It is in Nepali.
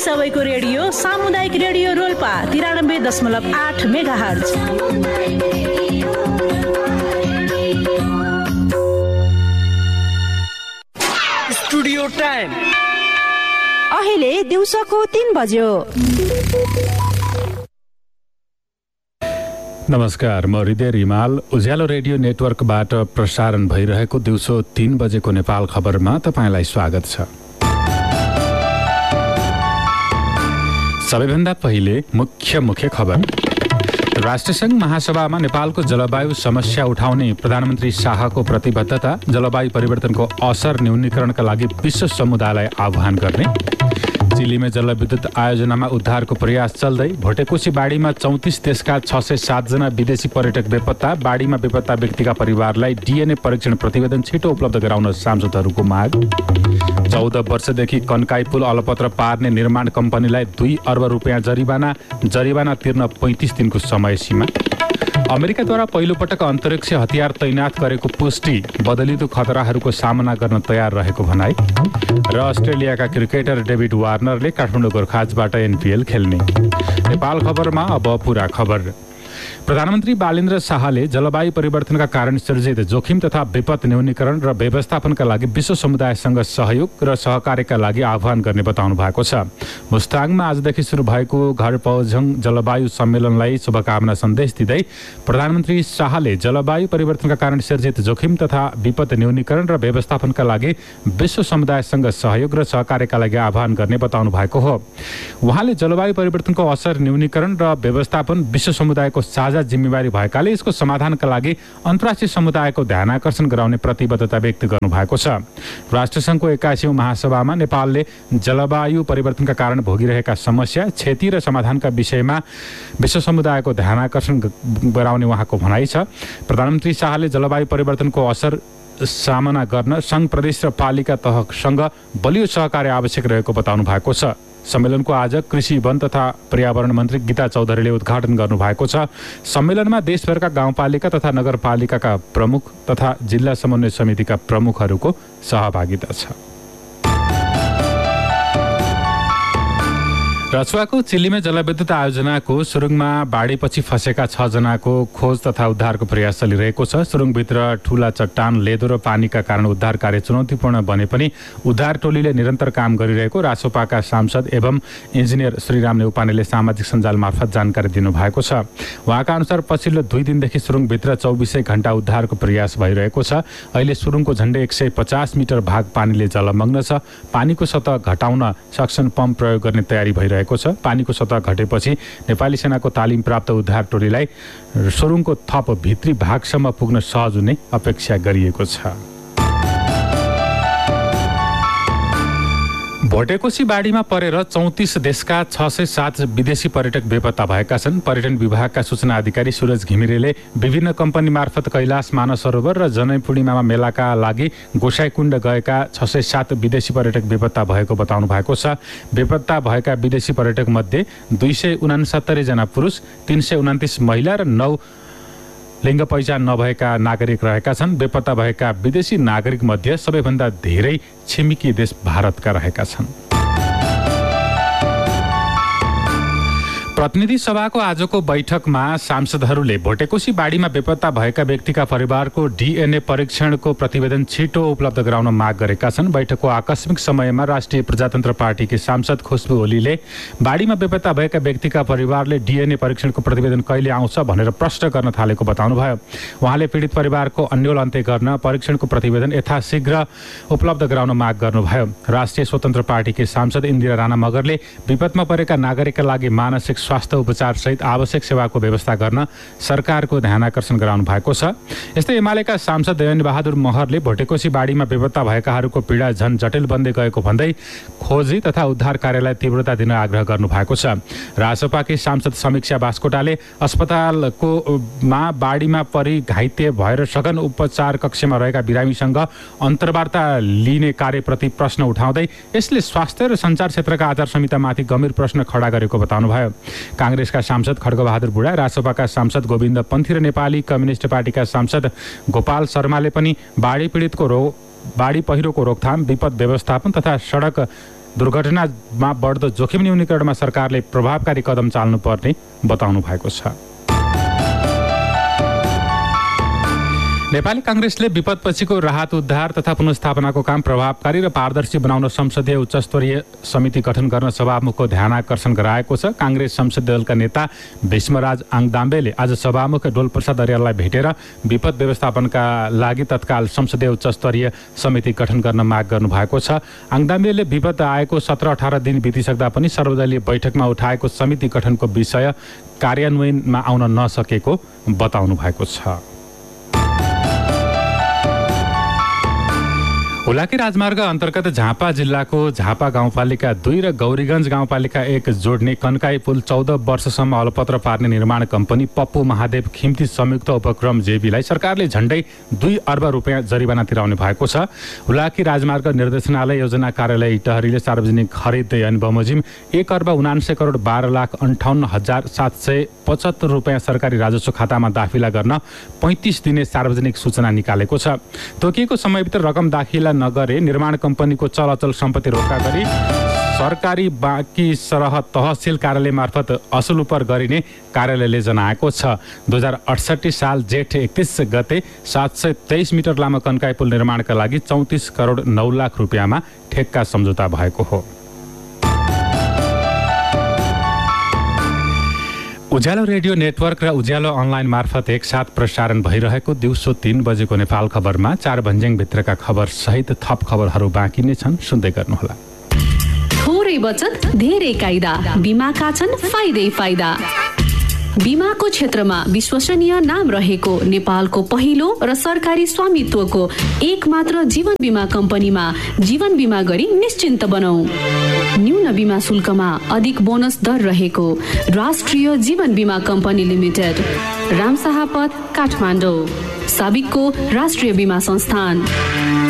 सबैको रेडियो सामुदायिक radio Rolpa 93.8 megahertz. Studio time अहिले दिउँसोको 3 बज्यो। नमस्कार, म हृदय रिमाल। उज्यालो रेडियो नेटवर्कबाट प्रसारण भइरहेको दिउँसो 3 बजेको नेपाल खबरमा तपाईँलाई स्वागत छ। सबैभन्दा पहिले मुख्य खबर। राष्ट्रसङ्घ महासभामा नेपालको जलवायु समस्या उठाउने प्रधानमन्त्री शाहको प्रतिबद्धता, जलवायु परिवर्तनको असर न्यूनीकरणका लागि विश्व समुदायलाई आह्वान गर्ने। चिलीमा जलविद्युत आयोजनामा उद्धारको प्रयास चल्दै, भोटेकोशी बाढीमा 34 देशका 607 जना विदेशी पर्यटक बेपत्ता। बाढीमा बेपत्ता व्यक्तिका परिवारलाई डीएनए परीक्षण प्रतिवेदन छिटो उपलब्ध गराउन सांसदहरूको माग। 14 वर्षदेखि कन्काई पुल अलपत्र पार्ने निर्माण कम्पनीलाई 2 अर्ब रुपियाँ जरिवाना तिर्न 35 दिनको समय सीमा। अमेरिकाद्वारा पहिलोपटक अन्तरिक्ष हतियार तैनात गरेको पुष्टि, बदलिँदो खतराहरूको सामना गर्न तयार रहेको भनाई। र अस्ट्रेलियाका क्रिकेटर डेभिड वार्नरले काठमाडौँ गोर्खाजबाट एनपीएल खेल्ने। नेपाल खबरमा अब पुरा खबर। प्रधानमन्त्री बालेन्द्र शाहले जलवायु परिवर्तनका कारण सृजित जोखिम तथा विपद न्यूनीकरण र व्यवस्थापनका लागि विश्व समुदायसँग सहयोग र सहकार्यका लागि आह्वान गर्ने बताउनु भएको छ। मुस्ताङमा आजदेखि सुरु भएको घर पौझङ जलवायु सम्मेलनलाई शुभकामना सन्देश दिँदै प्रधानमन्त्री शाहले जलवायु परिवर्तनका कारण सृजित जोखिम तथा विपद न्यूनीकरण र व्यवस्थापनका लागि विश्व समुदायसँग सहयोग र सहकार्यका लागि आह्वान गर्ने बताउनु भएको हो। उहाँले जलवायु परिवर्तनको असर न्यूनीकरण र व्यवस्थापन विश्व समुदायको साझा जिम्मेवारी भएकाले यसको समाधानका लागि अन्तर्राष्ट्रिय समुदायको ध्यानाकर्षण गराउने प्रतिबद्धता व्यक्त गर्नुभएको छ। राष्ट्रसङ्घको 81औं महासभामा नेपालले जलवायु परिवर्तनका कारण भोगिरहेका समस्या, क्षति र समाधानका विषयमा विश्व समुदायको ध्यानाकर्षण गराउने उहाँको भनाइ छ। प्रधानमन्त्री शाहले जलवायु परिवर्तनको असर सामना गर्न सङ्घ, प्रदेश र पालिका तहसँग बलियो सहकार्य आवश्यक रहेको बताउनु भएको छ। सम्मेलनको आज कृषि, वन तथा पर्यावरण मन्त्री गीता चौधरीले उद्घाटन गर्नुभएको छ। सम्मेलनमा देशभरका गाउँपालिका तथा नगरपालिकाका प्रमुख तथा जिल्ला समन्वय समितिका प्रमुखहरूको सहभागिता छ। रचुवाको चिल्लीमा जलविद्युत आयोजनाको सुरुङमा बाढीपछि फँसेका 6 जनाको खोज तथा उद्धारको प्रयास चलिरहेको छ। सुरुङभित्र ठूला चट्टान, लेदो र पानीका कारण उद्धार कार्य चुनौतीपूर्ण बने पनि उद्धार टोलीले निरन्तर काम गरिरहेको रासोपाका सांसद एवं इन्जिनियर श्रीराम नेउपानेले सामाजिक सञ्जाल मार्फत जानकारी दिनुभएको छ। उहाँका अनुसार पछिल्लो 2 दिनदेखि सुरुङभित्र 24 घण्टा उद्धारको प्रयास भइरहेको छ। अहिले सुरुङको झण्डै 150 मिटर भाग पानीले जलमग्न छ। पानीको सतह घटाउन सक्सन पम्प प्रयोग गर्ने तयारी भइरहेको छ। पानीको सतह घटेपछि नेपाली सेनाको तालिम प्राप्त उद्धार टोलीलाई सुरुङको थप भित्री भागसम्म पुग्न सहज हुने अपेक्षा गरिएको छ। भोटेकोशी बाढीमा परेर 34 देशका 607 विदेशी पर्यटक बेपत्ता भएका छन्। पर्यटन विभागका सूचना अधिकारी सूरज घिमिरेले विभिन्न कम्पनी मार्फत कैलाश मानसरोवर र जनै पूर्णिमामा मेलाका लागि गोसाईकुण्ड गएका 607 विदेशी पर्यटक बेपत्ता भएको बताउनु भएको छ। बेपत्ता भएका विदेशी पर्यटक मध्ये 269 जना पुरुष, 329 महिला र 9 लिङ्ग पहिचान नभएका नागरिक रहेका छन्। बेपत्ता भएका विदेशी नागरिक मध्ये सबैभन्दा धेरै छिमेकी देश भारतका रहेका छन्। प्रतिनिधि सभाको आजको बैठकमा सांसदहरूले भोटेकोशी बाढीमा बेपत्ता भएका व्यक्तिका परिवारको डीएनए परीक्षणको प्रतिवेदन छिटो उपलब्ध गराउन माग गरेका छन्। बैठकको आकस्मिक समयमा राष्ट्रिय प्रजातन्त्र पार्टीकी सांसद खुशबु ओलीले बाढीमा बेपत्ता भएका व्यक्तिका परिवारले डीएनए परीक्षणको प्रतिवेदन कहिले आउँछ भनेर प्रश्न गर्न थालेको बताउनुभयो। उहाँले पीडित परिवारको अन्यल अन्त्य गर्न परीक्षणको प्रतिवेदन यथाशीघ्र उपलब्ध गराउन माग गर्नुभयो। राष्ट्रिय स्वतन्त्र पार्टीकी सांसद इन्दिरा राणा मगरले विपदमा परेका नागरिकका लागि मानसिक स्वास्थ्य उपचार सहित आवश्यक सेवाको व्यवस्था गर्न सरकारको ध्यानाकर्षण गराउनु भएको छ। यस्तै एमालेका सांसद दयन बहादुर महरले भोटेकोशी बाढीमा बेपत्ता भएकाहरूको पीडा झन जटिल बन्दै गएको भन्दै खोजी तथा उद्धार कार्यलाई तीव्रता दिन आग्रह गर्नु भएको छ। रासपाकी सांसद समीक्षा बास्कोटाले अस्पतालकोमा बाढीमा परि घाइते भएर सघन उपचार कक्षमा रहेका बिरामीसँग अन्तर्वार्ता लिने कार्यप्रति प्रश्न उठाउँदै यसले स्वास्थ्य र सञ्चार क्षेत्रका आचार संहितामाथि गम्भीर प्रश्न खडा गरेको बताउनुभयो। कांग्रेसका सांसद खड्गबहादुर बुढा, रासपाका सांसद गोविन्द पन्थी र नेपाली कम्युनिस्ट पार्टीका सांसद गोपाल शर्माले पनि बाढी पहिरोको रोकथाम, विपद व्यवस्थापन तथा सडक दुर्घटनामा बढ्दो जोखिम न्यूनीकरणमा सरकारले प्रभावकारी कदम चाल्नुपर्ने बताउनु भएको छ। नेपाली कांग्रेसले विपदपछिको राहत उद्धार तथा पुनर्स्थापनाको काम प्रभावकारी र पारदर्शी बनाउन संसदीय उच्चस्तरीय समिति गठन गर्न सभामुखको ध्यानाकर्षण गराएको छ। कांग्रेस संसदीय दलका नेता भीष्मराज आङदाम्बेले आज सभामुख डोलप्रसाद अर्याललाई भेटेर विपद व्यवस्थापनका लागि तत्काल संसदीय उच्चस्तरीय समिति गठन गर्न माग गर्नु भएको छ। आङदाम्बेले विपद आएको 17-18 दिन बितिसक्दा पनि सर्वदलीय बैठकमा उठाएको समिति गठनको विषय कार्यान्वयनमा आउन नसकेको बताउनु भएको छ। हुलाकी राजमार्ग अन्तर्गत झापा जिल्लाको झापा गाउँपालिका 2 र गौरीगञ्ज गाउँपालिका 1 जोड्ने कन्काई पुल 14 वर्षसम्म अलपत्र पार्ने निर्माण कम्पनी पप्पू महादेव खिम्ती संयुक्त उपक्रम जेबीलाई सरकारले झण्डै 2 अर्ब रुपियाँ जरिवाना तिराउने भएको छ। हुलाकी राजमार्ग निर्देशनालय योजना कार्यालय इटहरीले सार्वजनिक खरिद ऐन बमोजिम 1 अर्ब 79 करोड 12,58,775 रुपियाँ सरकारी राजस्व खातामा दाखिला गर्न 35 दिने सार्वजनिक सूचना निकालेको छ। तोकिएको समयभित्र रकम दाखिला नगरे निर्माण कम्पनीको चलअचल सम्पत्ति रोका गरी सरकारी बाँकी सरह तहसिल कार्यालय मार्फत असुल उपर गरिने कार्यालयले जनाएको छ। 2068 साल जेठ 31 गते 723 मिटर लामो कन्काई पुल निर्माणका लागि 34 करोड 9 लाख रुपियाँमा ठेक्का सम्झौता भएको हो। उज्यालो रेडियो नेटवर्क र उज्यालो अनलाइन मार्फत एकसाथ प्रसारण भइरहेको दिउँसो 3 बजेको नेपाल खबरमा 4 भन्ज्याङभित्रका खबर सहित थप खबरहरू बाँकी नै छन्, सुन्दै गर्नुहोला। थोरै बचत धेरै कायदा, बीमाका छन् फाइदै फाइदा। बीमाको क्षेत्रमा विश्वसनीय नाम रहेको नेपालको पहिलो र सरकारी स्वामित्वको एकमात्र जीवन बीमा कम्पनीमा जीवन बीमा गरी निश्चिन्त बनाऊ। न्यून बीमा शुल्कमा अधिक बोनस दर रहेको राष्ट्रिय जीवन बीमा कम्पनी लिमिटेड, रामशाह पथ, काठमाडौँ। साबिकको राष्ट्रिय बीमा संस्थान।